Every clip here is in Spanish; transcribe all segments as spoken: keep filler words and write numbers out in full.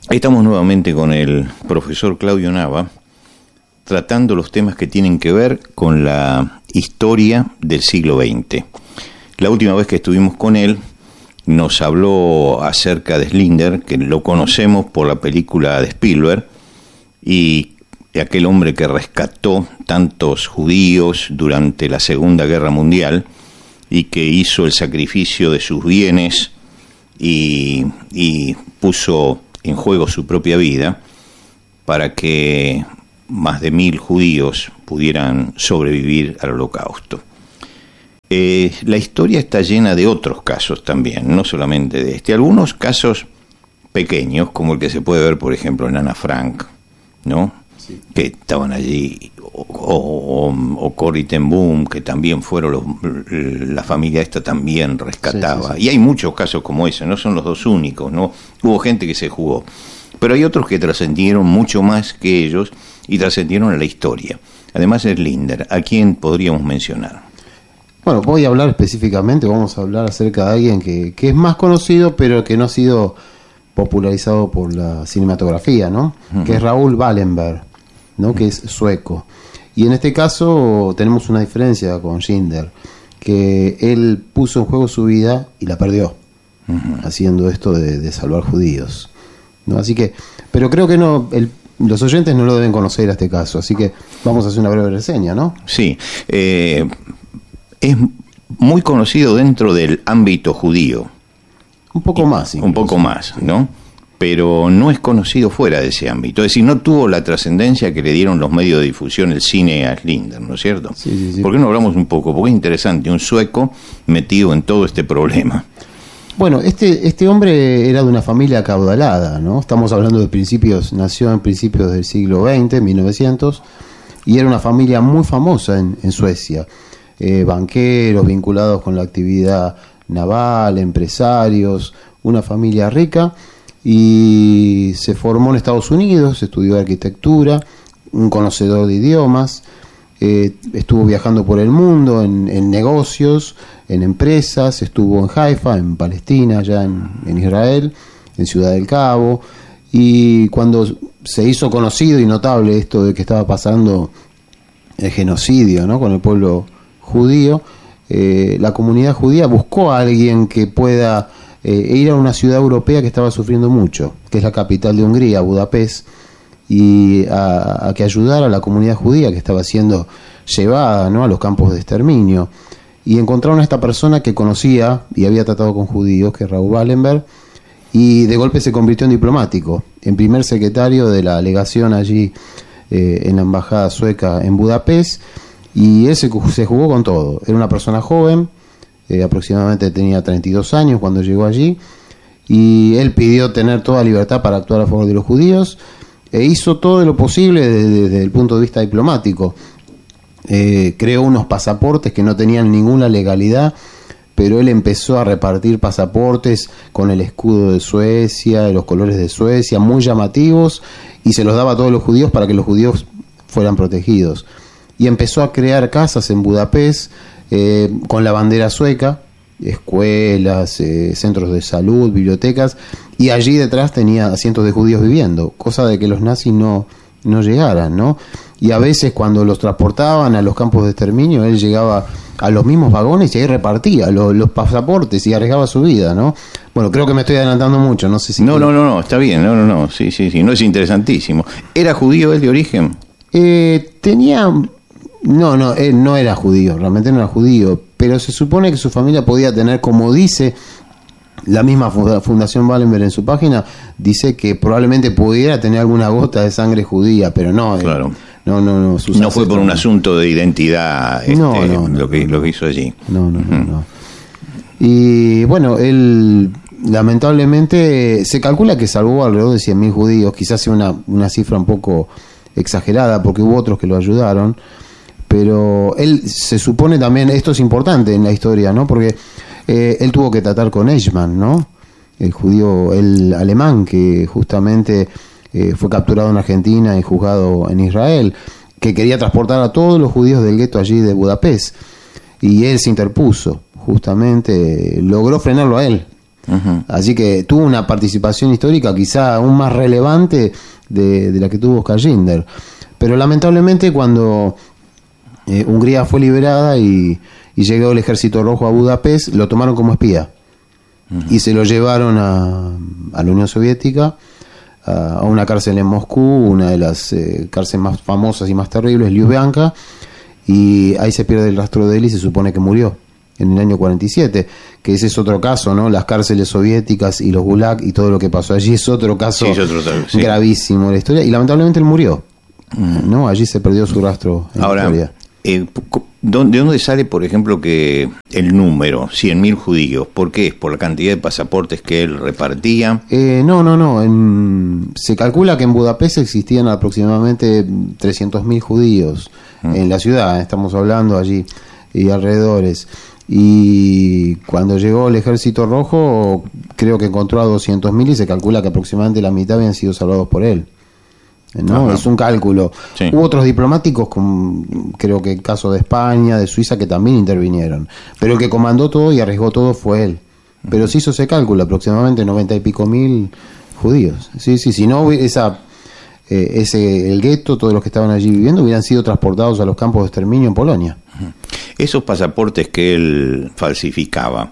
Estamos nuevamente con el profesor Claudio Nava, tratando los temas que tienen que ver con la historia del siglo veinte. La última vez que estuvimos con él, nos habló acerca de Schindler, que lo conocemos por la película de Spielberg, y aquel hombre que rescató tantos judíos durante la Segunda Guerra Mundial y que hizo el sacrificio de sus bienes y, y puso en juego su propia vida para que más de mil judíos pudieran sobrevivir al Holocausto. Eh, la historia está llena de otros casos también, no solamente de este. Algunos casos pequeños, como el que se puede ver, por ejemplo, en Ana Frank, ¿no? Sí. Que estaban allí, o, o, o Corrie ten Boom, que también fueron los, la familia esta también rescataba. Sí, sí, sí. Y hay muchos casos como ese, no son los dos únicos, ¿no? Hubo gente que se jugó, pero hay otros que trascendieron mucho más que ellos y trascendieron a la historia. Además es Schindler. ¿A quién podríamos mencionar? Bueno, voy a hablar específicamente, vamos a hablar acerca de alguien que, que es más conocido, pero que no ha sido popularizado por la cinematografía, ¿no? Uh-huh. Que es Raoul Wallenberg, ¿no? Uh-huh. Que es sueco. Y en este caso tenemos una diferencia con Schindler, que él puso en juego su vida y la perdió, uh-huh. haciendo esto de, de salvar judíos, ¿no? Así que, pero creo que no, el, los oyentes no lo deben conocer a este caso, así que vamos a hacer una breve reseña, ¿no? Sí, eh... es muy conocido dentro del ámbito judío. Un poco más. Incluso. Un poco más, ¿no? Pero no es conocido fuera de ese ámbito. Es decir, no tuvo la trascendencia que le dieron los medios de difusión, el cine, a Schindler, ¿no es cierto? Sí, sí, sí. ¿Por qué no hablamos un poco? Porque es interesante, un sueco metido en todo este problema. Bueno, este, este hombre era de una familia acaudalada, ¿no? Estamos hablando de principios, nació en principios del siglo veinte, mil novecientos, y era una familia muy famosa en, en Suecia. Eh, banqueros vinculados con la actividad naval, empresarios, una familia rica, y se formó en Estados Unidos, estudió arquitectura, un conocedor de idiomas, eh, estuvo viajando por el mundo en, en negocios, en empresas, estuvo en Haifa, en Palestina, allá en, en Israel, en Ciudad del Cabo, y cuando se hizo conocido y notable esto de que estaba pasando el genocidio, ¿no?, con el pueblo judío, eh, la comunidad judía buscó a alguien que pueda eh, ir a una ciudad europea que estaba sufriendo mucho, que es la capital de Hungría, Budapest, y a, a que ayudara a la comunidad judía que estaba siendo llevada, ¿no?, a los campos de exterminio. Y encontraron a esta persona que conocía y había tratado con judíos, que es Raoul Wallenberg, y de golpe se convirtió en diplomático, en primer secretario de la legación allí eh, en la embajada sueca en Budapest. Y él se, se jugó con todo. Era una persona joven, eh, aproximadamente tenía treinta y dos años cuando llegó allí, y él pidió tener toda libertad para actuar a favor de los judíos, e hizo todo lo posible desde, desde el punto de vista diplomático. Eh, creó unos pasaportes que no tenían ninguna legalidad, pero él empezó a repartir pasaportes con el escudo de Suecia, los colores de Suecia, muy llamativos, y se los daba a todos los judíos para que los judíos fueran protegidos. Y empezó a crear casas en Budapest eh, con la bandera sueca, escuelas, eh, centros de salud, bibliotecas, y allí detrás tenía cientos de judíos viviendo, cosa de que los nazis no, no llegaran, ¿no? Y a veces cuando los transportaban a los campos de exterminio, él llegaba a los mismos vagones y ahí repartía los, los pasaportes y arriesgaba su vida, ¿no? Bueno, creo que me estoy adelantando mucho, no sé si... No, no, no, no, está bien, no, no, no, sí, sí, sí, no, es interesantísimo. ¿Era judío él de origen? Eh, tenía... No, no, él no era judío, realmente no era judío, pero se supone que su familia podía tener, como dice la misma Fundación Wallenberg en su página, dice que probablemente pudiera tener alguna gota de sangre judía, pero no, claro. no, no, no, no fue por un asunto de identidad, este, no, no, no, lo que lo que hizo allí. No, no, no, no. Y bueno, él lamentablemente se calcula que salvó alrededor de cien mil judíos, quizás sea una, una cifra un poco exagerada porque hubo otros que lo ayudaron. Pero él se supone también, esto es importante en la historia, ¿no? Porque eh, él tuvo que tratar con Eichmann, ¿no? El judío, el alemán que justamente eh, fue capturado en Argentina y juzgado en Israel, que quería transportar a todos los judíos del gueto allí de Budapest. Y él se interpuso, justamente, logró frenarlo a él. Uh-huh. Así que tuvo una participación histórica quizá aún más relevante de, de la que tuvo Scajinder. Pero lamentablemente cuando eh, Hungría fue liberada y, y llegó el Ejército Rojo a Budapest, lo tomaron como espía. Uh-huh. Y se lo llevaron a, a la Unión Soviética, a, a una cárcel en Moscú, una de las eh, cárceles más famosas y más terribles, Lubyanka, y ahí se pierde el rastro de él y se supone que murió en el año cuarenta y siete, que ese es otro caso, ¿no? Las cárceles soviéticas y los gulag y todo lo que pasó allí es otro caso sí, es otro, sí. gravísimo de la historia, y lamentablemente él murió, mm. ¿no? Allí se perdió su rastro en Ahora, la historia. Eh, ¿de dónde sale, por ejemplo, que el número, cien mil judíos? ¿Por qué? ¿Por la cantidad de pasaportes que él repartía? Eh, no, no, no. En, se calcula que en Budapest existían aproximadamente trescientos mil judíos mm. en la ciudad, estamos hablando allí, y alrededores. Y cuando llegó el Ejército Rojo, creo que encontró a doscientos mil y se calcula que aproximadamente la mitad habían sido salvados por él. ¿No? Es un cálculo. Sí. Hubo otros diplomáticos, con, creo que el caso de España, de Suiza, que también intervinieron. Pero el que comandó todo y arriesgó todo fue él. Pero se hizo ese cálculo, aproximadamente noventa y pico mil judíos. Sí, sí, si no esa, eh, ese el gueto, todos los que estaban allí viviendo, hubieran sido transportados a los campos de exterminio en Polonia. Esos pasaportes que él falsificaba,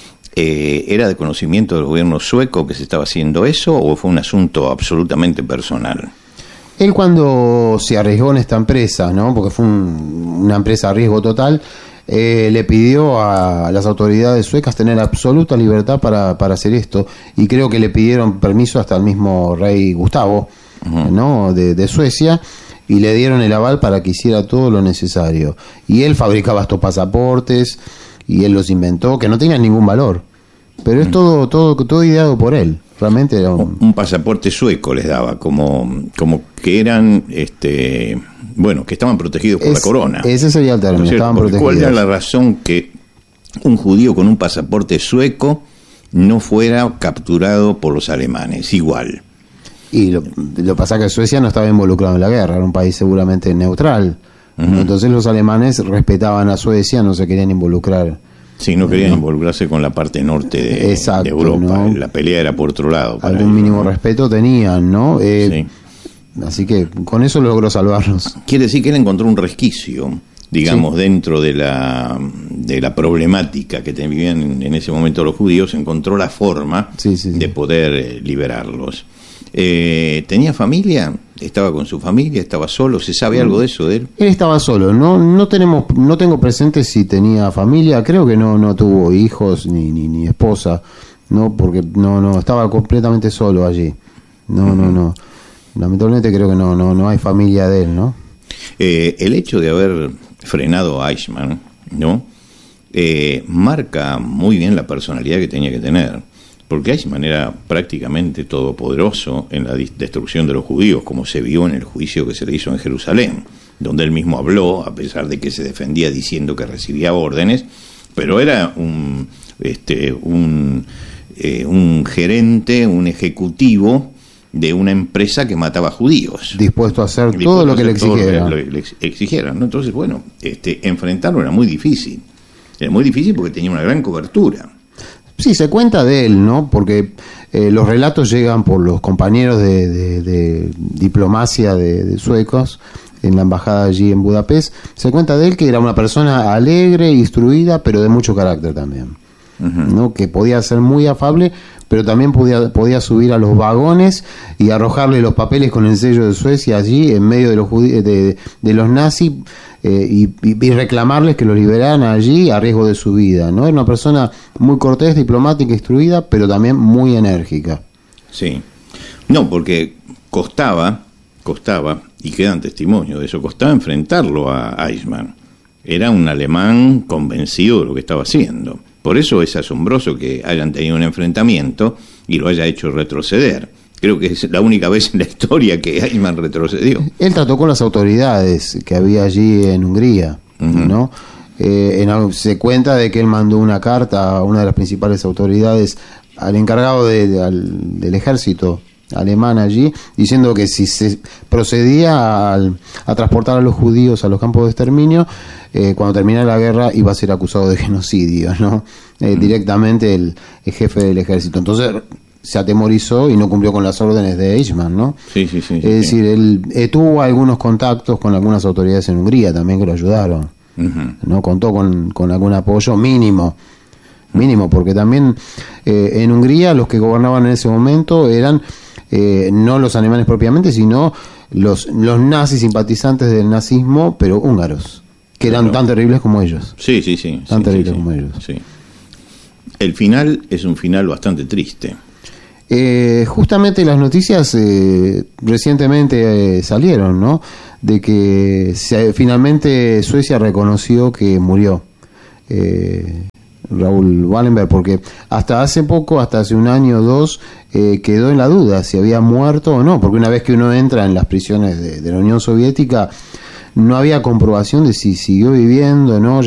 Eh, ¿era de conocimiento del gobierno sueco que se estaba haciendo eso o fue un asunto absolutamente personal? Él cuando se arriesgó en esta empresa, ¿no? Porque fue un, una empresa a riesgo total, eh, le pidió a las autoridades suecas tener absoluta libertad para, para hacer esto, y creo que le pidieron permiso hasta el mismo rey Gustavo, uh-huh. ¿no? de, de Suecia, y le dieron el aval para que hiciera todo lo necesario. Y él fabricaba estos pasaportes y él los inventó, que no tenían ningún valor, pero es todo todo todo ideado por él. Realmente era un... un pasaporte sueco les daba, como como que eran este bueno, que estaban protegidos por es, la corona. Ese sería el término, estaban protegidos. ¿Cuál era la razón que un judío con un pasaporte sueco no fuera capturado por los alemanes igual? Y lo, lo pasa que Suecia no estaba involucrado en la guerra, era un país seguramente neutral. Uh-huh. Entonces los alemanes respetaban a Suecia, no se querían involucrar. Sí, no querían ¿no? involucrarse con la parte norte de, Exacto, de Europa. ¿no? La pelea era por otro lado. Algún ellos, mínimo ¿no? respeto tenían, ¿no? Eh, sí. Así que con eso logró salvarnos. Quiere decir que él encontró un resquicio, digamos, sí. dentro de la de la problemática que vivían en, en ese momento los judíos, encontró la forma sí, sí, sí. de poder eh, liberarlos. Eh, ¿Tenía familia? ¿Estaba con su familia? ¿Estaba solo? ¿Se sabe algo de eso de él? Él estaba solo. No no tenemos no tengo presente si tenía familia. Creo que no no tuvo hijos ni ni, ni esposa, no, porque no no estaba completamente solo allí. No uh-huh. no no. Lamentablemente creo que no no no hay familia de él, ¿no? Eh, el hecho de haber frenado a Eichmann, ¿no? Eh, marca muy bien la personalidad que tenía que tener. Porque Eichmann era prácticamente todopoderoso en la destrucción de los judíos, como se vio en el juicio que se le hizo en Jerusalén, donde él mismo habló, a pesar de que se defendía diciendo que recibía órdenes, pero era un este un eh, un gerente, un ejecutivo de una empresa que mataba judíos, dispuesto a hacer dispuesto todo lo que le exigieran. Lo que le exigieran, ¿no? Entonces, bueno, este enfrentarlo era muy difícil, era muy difícil porque tenía una gran cobertura. Sí, se cuenta de él, ¿no? Porque eh, los relatos llegan por los compañeros de, de, de diplomacia de, de suecos en la embajada allí en Budapest. Se cuenta de él que era una persona alegre, instruida, pero de mucho carácter también, uh-huh. ¿no? Que podía ser muy afable, pero también podía, podía subir a los vagones y arrojarle los papeles con el sello de Suecia allí en medio de los judí- de, de los nazis eh, y, y reclamarles que los liberaran allí a riesgo de su vida, ¿no? Era una persona muy cortés, diplomática, instruida, pero también muy enérgica. Sí. No, porque costaba, costaba, y quedan testimonios de eso, costaba enfrentarlo a Eichmann. Era un alemán convencido de lo que estaba haciendo. Por eso es asombroso que hayan tenido un enfrentamiento y lo haya hecho retroceder. Creo que es la única vez en la historia que Eichmann retrocedió. Él trató con las autoridades que había allí en Hungría, uh-huh. ¿no? Eh, en, se cuenta de que él mandó una carta a una de las principales autoridades, al encargado de, de, al, del ejército alemana allí, diciendo que si se procedía a, a transportar a los judíos a los campos de exterminio, eh, cuando terminara la guerra iba a ser acusado de genocidio, ¿no? Eh, mm. Directamente el, el jefe del ejército. Entonces se atemorizó y no cumplió con las órdenes de Eichmann, ¿no? Sí, sí, sí. Es sí, decir, sí. él eh, tuvo algunos contactos con algunas autoridades en Hungría también que lo ayudaron, uh-huh. ¿no? Contó con, con algún apoyo mínimo, mínimo, porque también eh, en Hungría los que gobernaban en ese momento eran eh, no los alemanes propiamente, sino los, los nazis simpatizantes del nazismo, pero húngaros, que eran claro. tan terribles como ellos. Sí, sí, sí. Tan sí, terribles sí, como ellos. Sí. El final es un final bastante triste. Eh, justamente las noticias eh, recientemente eh, salieron, ¿no? De que se, finalmente Suecia reconoció que murió eh, Raúl Wallenberg, porque hasta hace poco, hasta hace un año o dos, eh, quedó en la duda si había muerto o no, porque una vez que uno entra en las prisiones de, de la Unión Soviética, no había comprobación de si siguió viviendo o no.